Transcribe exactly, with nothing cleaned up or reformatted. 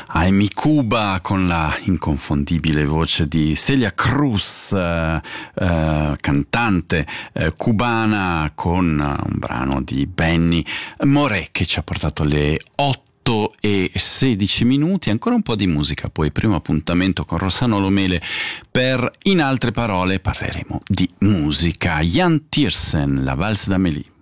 Amy Cuba con la inconfondibile voce di Celia Cruz, eh, eh, cantante eh, cubana, con un brano di Benny Moré che ci ha portato le otto e sedici minuti. Ancora un po' di musica, poi primo appuntamento con Rossano Lomele per In altre parole parleremo di musica. Jan Tiersen, la Valse d'Amélie.